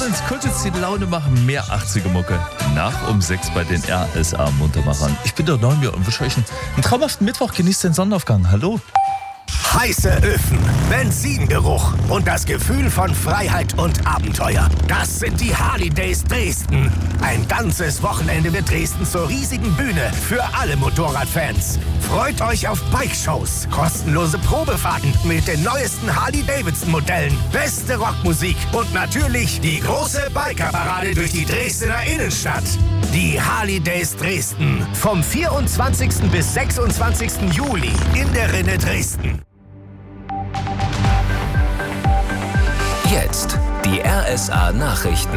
Collins könnte jetzt die Laune machen, mehr 80er Mucke. Nach um 6 bei den RSA Muntermachern. Ich bin der Neumir und wünsche euch einen traumhaften Mittwoch. Genießt den Sonnenaufgang. Hallo. Heiße Öfen, Benzingeruch und das Gefühl von Freiheit und Abenteuer. Das sind die Harley Days Dresden. Ein ganzes Wochenende wird Dresden zur riesigen Bühne für alle Motorradfans. Freut euch auf Bike-Shows, kostenlose Probefahrten mit den neuesten Harley-Davidson-Modellen, beste Rockmusik und natürlich die große Bikerparade durch die Dresdner Innenstadt. Die Harley Days Dresden vom 24. bis 26. Juli in der Rinne Dresden. Jetzt die RSA Nachrichten.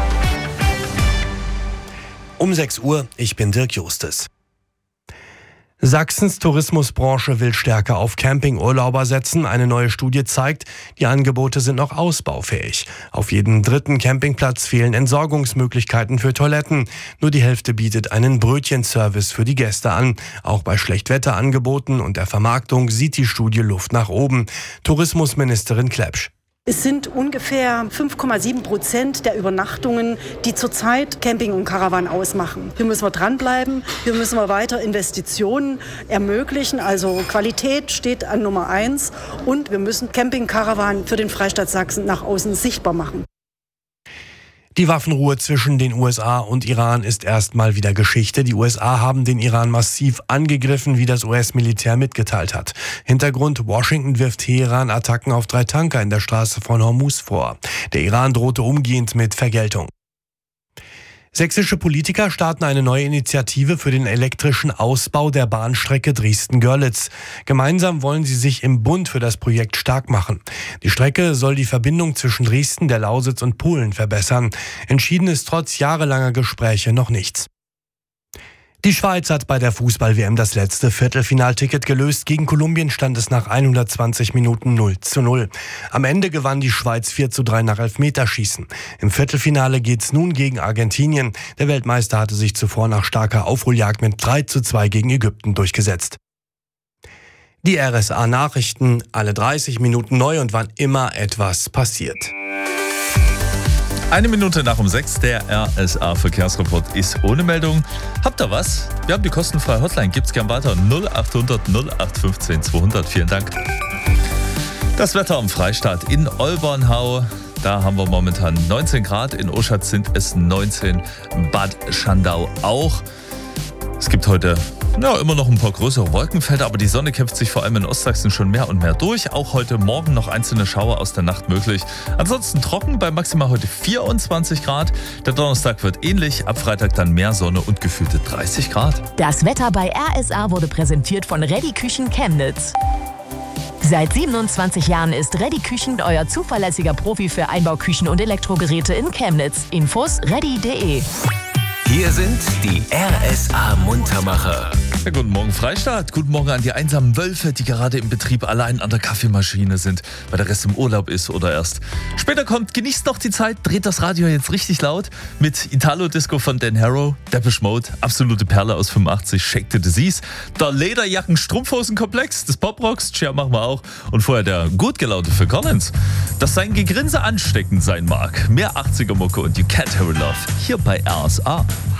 Um 6 Uhr, ich bin Dirk Justes. Sachsens Tourismusbranche will stärker auf Campingurlauber setzen. Eine neue Studie zeigt, die Angebote sind noch ausbaufähig. Auf jedem 3. Campingplatz fehlen Entsorgungsmöglichkeiten für Toiletten. Nur die Hälfte bietet einen Brötchenservice für die Gäste an. Auch bei Schlechtwetterangeboten und der Vermarktung sieht die Studie Luft nach oben. Tourismusministerin Klepsch. Es sind ungefähr 5,7% der Übernachtungen, die zurzeit Camping und Caravan ausmachen. Hier müssen wir dranbleiben, hier müssen wir weiter Investitionen ermöglichen. Also Qualität steht an Nummer 1 und wir müssen Camping Caravan für den Freistaat Sachsen nach außen sichtbar machen. Die Waffenruhe zwischen den USA und Iran ist erstmal wieder Geschichte. Die USA haben den Iran massiv angegriffen, wie das US-Militär mitgeteilt hat. Hintergrund: Washington wirft Teheran Attacken auf 3 Tanker in der Straße von Hormuz vor. Der Iran drohte umgehend mit Vergeltung. Sächsische Politiker starten eine neue Initiative für den elektrischen Ausbau der Bahnstrecke Dresden-Görlitz. Gemeinsam wollen sie sich im Bund für das Projekt stark machen. Die Strecke soll die Verbindung zwischen Dresden, der Lausitz und Polen verbessern. Entschieden ist trotz jahrelanger Gespräche noch nichts. Die Schweiz hat bei der Fußball-WM das letzte Viertelfinalticket gelöst. Gegen Kolumbien stand es nach 120 Minuten 0:0. Am Ende gewann die Schweiz 4:3 nach Elfmeterschießen. Im Viertelfinale geht's nun gegen Argentinien. Der Weltmeister hatte sich zuvor nach starker Aufholjagd mit 3:2 gegen Ägypten durchgesetzt. Die RSA-Nachrichten, alle 30 Minuten neu und wann immer etwas passiert. 1 Minute nach um 6, der RSA-Verkehrsreport ist ohne Meldung. Habt ihr was? Wir haben die kostenfreie Hotline, gibt's gern weiter. 0800 0815 200. Vielen Dank. Das Wetter am Freistaat in Olbernhau. Da haben wir momentan 19 Grad. In Oschatz sind es 19. Bad Schandau auch. Es gibt heute immer noch ein paar größere Wolkenfelder, aber die Sonne kämpft sich vor allem in Ostsachsen schon mehr und mehr durch. Auch heute Morgen noch einzelne Schauer aus der Nacht möglich. Ansonsten trocken, bei maximal heute 24 Grad. Der Donnerstag wird ähnlich, ab Freitag dann mehr Sonne und gefühlte 30 Grad. Das Wetter bei RSA wurde präsentiert von Ready Küchen Chemnitz. Seit 27 Jahren ist Ready Küchen euer zuverlässiger Profi für Einbauküchen und Elektrogeräte in Chemnitz. Infos ready.de. Hier sind die RSA Muntermacher. Ja, guten Morgen Freistaat, guten Morgen an die einsamen Wölfe, die gerade im Betrieb allein an der Kaffeemaschine sind, weil der Rest im Urlaub ist oder erst später kommt. Genießt noch die Zeit, dreht das Radio jetzt richtig laut mit Italo-Disco von Dan Harrow, Depeche Mode, absolute Perle aus 85, Shake the Disease, der Lederjacken-Strumpfhosen-Komplex des Poprocks, Cheer machen wir auch und vorher der gut gelaunte Phil Collins. Dass sein Gegrinse ansteckend sein mag, mehr 80er-Mucke und You Can't Hurry Love hier bei RSA.